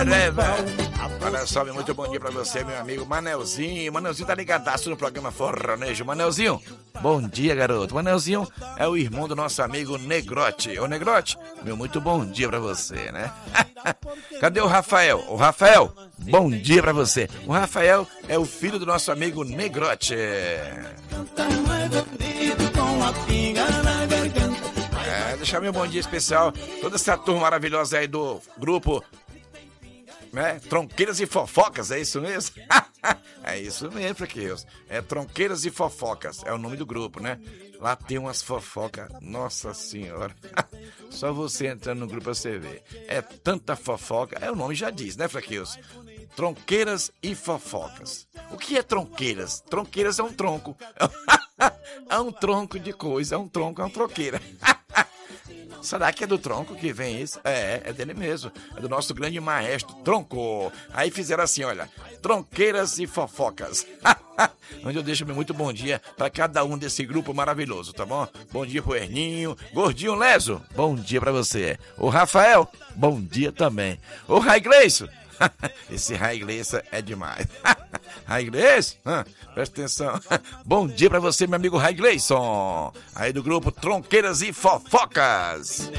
Olha só, muito bom dia pra você, meu amigo Manelzinho. Manelzinho tá ligadaço no programa Forronejo. Manelzinho, bom dia, garoto. Manelzinho é o irmão do nosso amigo Negrote. Ô, Negrote, meu muito bom dia pra você, né? Cadê o Rafael? O Rafael, bom dia pra você. O Rafael é o filho do nosso amigo Negrote. Deixar meu bom dia especial, toda essa turma maravilhosa aí do grupo, né? Tronqueiras e Fofocas, é isso mesmo? É isso mesmo, Fraqueiros. É Tronqueiras e Fofocas, é o nome do grupo, né? Lá tem umas fofocas, nossa senhora. Só você entrando no grupo você vê. É tanta fofoca, o nome já diz, né, Fraqueiros? Tronqueiras e Fofocas. O que é tronqueiras? Tronqueiras é um tronco. É um tronco de coisa, é um tronqueira. Será que é do Tronco que vem isso? É dele mesmo. É do nosso grande maestro Tronco. Aí fizeram assim, olha, Tronqueiras e Fofocas. Onde eu deixo meu muito bom dia para cada um desse grupo maravilhoso, tá bom? Bom dia pro Erninho. Gordinho Leso, bom dia pra você. O Rafael, bom dia também. O Rai Gleison. Esse Rai Gleison é demais. Rai Gleison, presta atenção. Bom dia pra você, meu amigo Rai Gleison. Aí do grupo Tronqueiras e Fofocas.